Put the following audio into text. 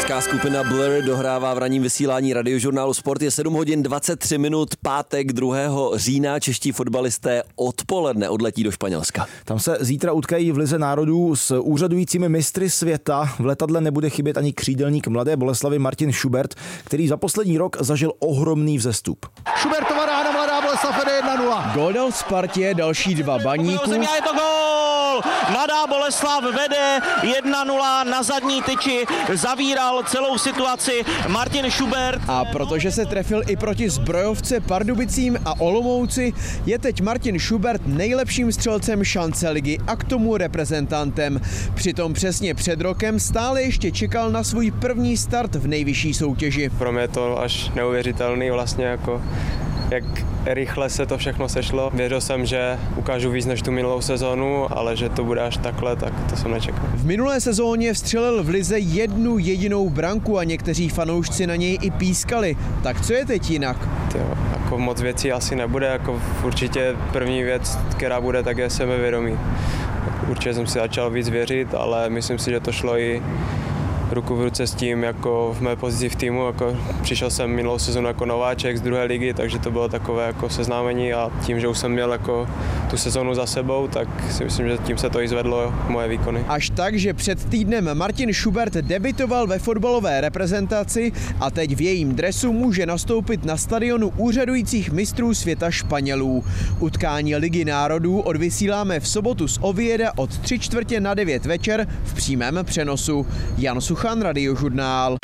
Irská skupina Blur dohrává v ranním vysílání Radiožurnálu Sport. Je 7 hodin 23 minut, pátek 2. října. Čeští fotbalisté odpoledne odletí do Španělska. Tam se zítra utkají v Lize národů s úřadujícími mistry světa. V letadle nebude chybět ani křídelník Mladé Boleslavi Martin Schubert, který za poslední rok zažil ohromný vzestup. Schubertova rána, Mladá Boleslav vede 1-0. Gól dal Spartě, další dva Baníku. Je to gól! Mladá Boleslav vede 1-0 na zadní tyči. Zavíral celou situaci Martin Schubert. A protože se trefil i proti zbrojovce Pardubicím a Olomouci, je teď Martin Schubert nejlepším střelcem šance ligy a k tomu reprezentantem. Přitom přesně před rokem stále ještě čekal na svůj první start v nejvyšší soutěži. Pro mě je to až neuvěřitelný vlastně, jako jak rychle se to všechno sešlo. Věřil jsem, že ukážu víc než tu minulou sezónu, ale že to bude až takhle, tak to jsem nečekal. V minulé sezóně vstřelil v lize jednu jedinou branku a někteří fanoušci na něj i pískali. Tak co je teď jinak? Jako moc věcí asi nebude, jako určitě první věc, která bude, tak je sebevědomí. Určitě jsem si začal víc věřit, ale myslím si, že to šlo i ruku v ruce s tím, jako v mé pozici v týmu, jako přišel jsem minulou sezonu jako nováček z druhé ligy, takže to bylo takové jako seznámení a tím, že už jsem měl jako tu sezonu za sebou, tak si myslím, že tím se to i zvedlo moje výkony. Až tak, že před týdnem Martin Schubert debitoval ve fotbalové reprezentaci a teď v jejím dresu může nastoupit na stadionu úřadujících mistrů světa Španělů. Utkání Ligy národů odvysíláme v sobotu z Ovieda od 8:45 večer v přímém přenosu. Jan Suchan, Radiožurnál.